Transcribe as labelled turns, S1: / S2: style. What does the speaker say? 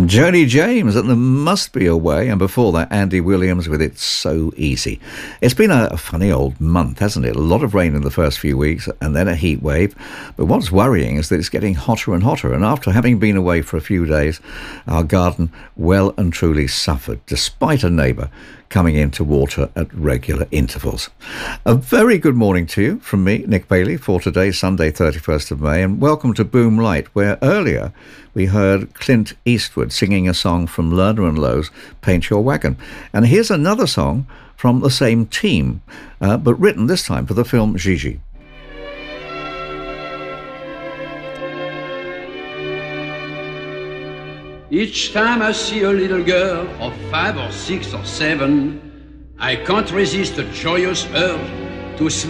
S1: Joni James at There Must Be a Way, and before that Andy Williams with It's So Easy. It's been a funny old month, hasn't it? A lot of rain in the first few weeks and then a heat wave. But what's worrying is that it's getting hotter and hotter, and after having been away for a few days, our garden well and truly suffered, despite a neighbour coming in to water at regular intervals. A very good morning to you from me, Nick Bailey, for today, Sunday 31st of May, and welcome to Boom Light, where earlier we heard Clint Eastwood singing a song from Lerner and Lowe's Paint Your Wagon. And here's another song from the same team, but written this time for the film Gigi.
S2: Each time I see a little girl of 5 or 6 or 7, I can't resist a joyous urge to smile.